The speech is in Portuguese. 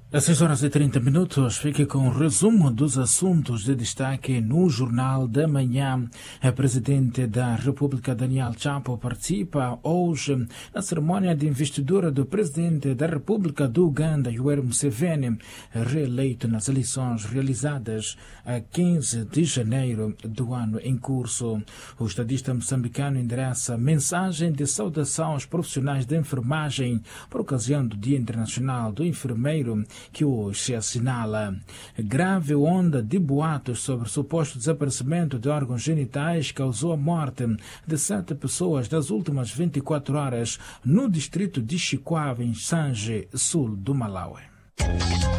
Às 6h30, fique com o resumo dos assuntos de destaque no Jornal da Manhã. A Presidente da República, Daniel Chapo, participa hoje na cerimônia de investidura do Presidente da República do Uganda, Yoweri Museveni, reeleito nas eleições realizadas a 15 de janeiro do ano em curso. O estadista moçambicano endereça mensagem de saudação aos profissionais da enfermagem por ocasião do Dia Internacional do Enfermeiro, que hoje se assinala. Grave onda de boatos sobre o suposto desaparecimento de órgãos genitais causou a morte de 7 pessoas nas últimas 24 horas no distrito de Chikwava, em Sanje, sul do Malawi.